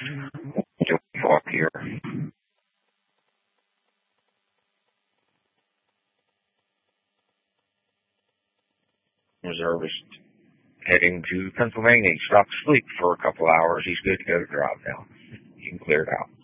Walk here. Reservist heading to Pennsylvania. He stopped to sleep for a couple hours. He's good to go to drive now. You can clear it out.